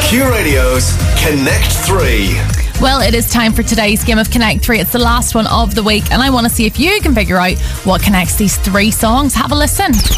Q Radio's Connect 3. Well, it is time for today's game of Connect 3. It's the last one of the week, and I want to see if you can figure out what connects these three songs. Have a listen.